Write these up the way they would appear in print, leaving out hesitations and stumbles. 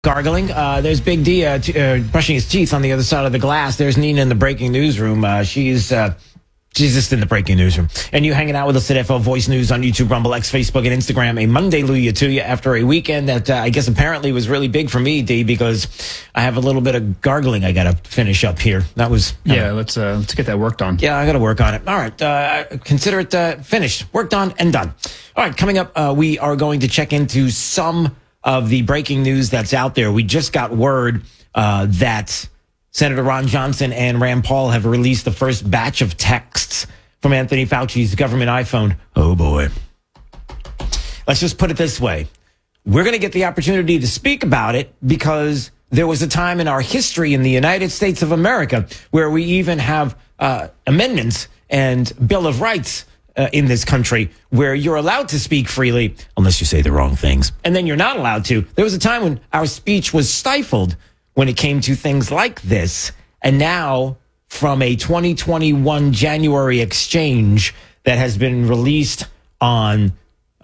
Gargling. There's Big D brushing his teeth on the other side of the glass. There's Nina in the breaking newsroom. She's just in the breaking newsroom. And you hanging out with us at FL Voice News on YouTube, Rumble, X, Facebook, and Instagram. A Monday-luya to you after a weekend that I guess apparently was really big for me, D, because I have a little bit of gargling I got to finish up here. That was... let's get that worked on. Yeah, I got to work on it. All right, consider it finished. Worked on and done. All right, coming up, we are going to check into some of the breaking news that's out there. We just got word that Senator Ron Johnson and Rand Paul have released the first batch of texts from Anthony Fauci's government iPhone. Oh, boy. Let's just put it this way. We're going to get the opportunity to speak about it because there was a time in our history in the United States of America where we even have amendments and Bill of Rights in this country where you're allowed to speak freely unless you say the wrong things. And then you're not allowed to. There was a time when our speech was stifled when it came to things like this. And now, from a 2021 January exchange that has been released on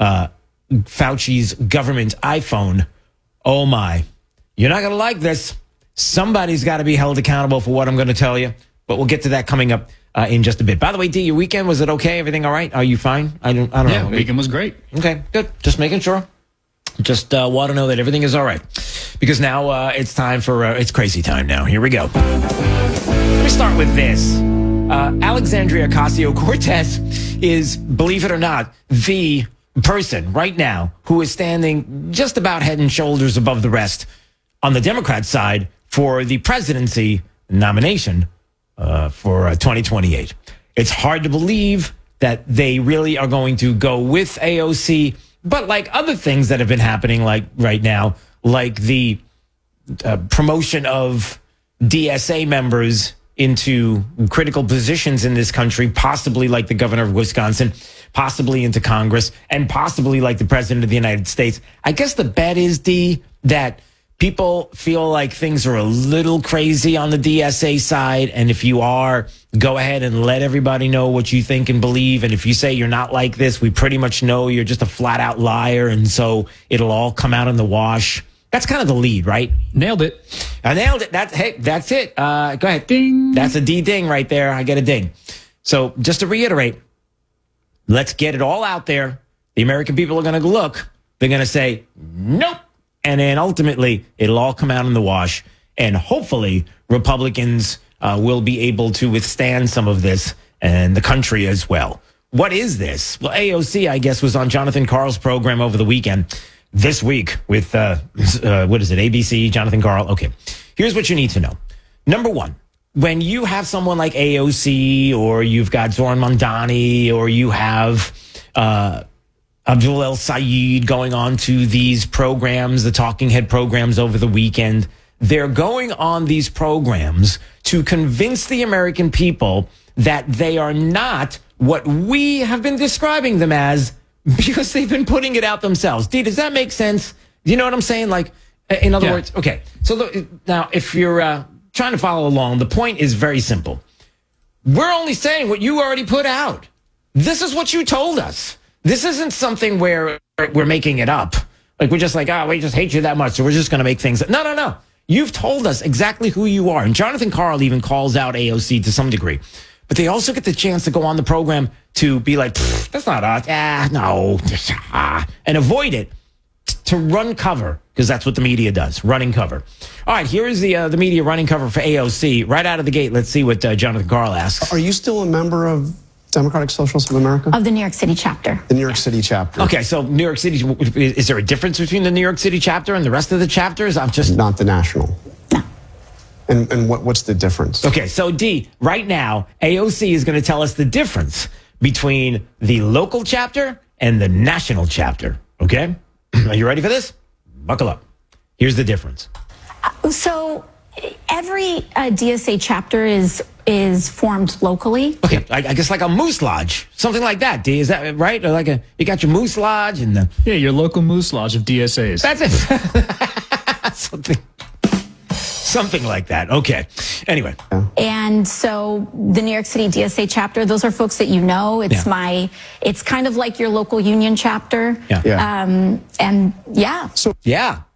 Fauci's government iPhone, oh my, you're not going to like this. Somebody's got to be held accountable for what I'm going to tell you. But we'll get to that coming up in just a bit. By the way, D, your weekend, was it okay? Everything all right? Are you fine? I don't know. Yeah, weekend was great. Okay, good. Just making sure. Just want to know that everything is all right. Because now it's time for, it's crazy time now. Here we go. Let me start with this. Alexandria Ocasio-Cortez is, believe it or not, the person right now who is standing just about head and shoulders above the rest on the Democrat side for the presidency nomination for 2028. It's hard to believe that they really are going to go with AOC, but like other things that have been happening like right now, like the promotion of DSA members into critical positions in this country, possibly like the governor of Wisconsin, possibly into Congress, and possibly like the president of the United States. I guess the bet is, D, that people feel like things are a little crazy on the DSA side. And if you are, go ahead and let everybody know what you think and believe. And if you say you're not like this, we pretty much know you're just a flat out liar. And so it'll all come out in the wash. That's kind of the lead, right? Nailed it. I nailed it. That's it. Go ahead. Ding. That's a D ding right there. I get a ding. So just to reiterate, let's get it all out there. The American people are going to look. They're going to say, nope. And then ultimately, it'll all come out in the wash. And hopefully, Republicans will be able to withstand some of this and the country as well. What is this? Well, AOC, I guess, was on Jonathan Karl's program over the weekend. This week with, what is it, ABC, Jonathan Karl? Okay, here's what you need to know. Number one, when you have someone like AOC or you've got Zoran Mondani or you have Abdul El Sayed going on to these programs, the talking head programs over the weekend, they're going on these programs to convince the American people that they are not what we have been describing them as, because they've been putting it out themselves. D, does that make sense? Do you know what I'm saying? Like, in other words, okay. So look, now, if you're trying to follow along, the point is very simple. We're only saying what you already put out. This is what you told us. This isn't something where we're making it up. Like, we're just like, we just hate you that much, so we're just going to make things. No. You've told us exactly who you are. And Jonathan Karl even calls out AOC to some degree. But they also get the chance to go on the program to be like, that's not us. No. And avoid it to run cover, because that's what the media does, running cover. All right, here is the media running cover for AOC. Right out of the gate, let's see what Jonathan Karl asks. Are you still a member of Democratic Socialists of America? Of the New York City chapter. The New York City chapter. Okay, so New York City, is there a difference between the New York City chapter and the rest of the chapters? I'm just... Not the national. No. And what's the difference? Okay, so D, right now, AOC is going to tell us the difference between the local chapter and the national chapter. Okay? Are you ready for this? Buckle up. Here's the difference. So every DSA chapter is formed locally. Okay, I guess like a Moose Lodge, something like that. D, is that right? Or like you got your Moose Lodge and the... Yeah, your local Moose Lodge of DSAs. That's it. Something like that. Okay. Anyway. And so the New York City DSA chapter, those are folks that you know. It's kind of like your local union chapter. Yeah. And yeah. Yeah.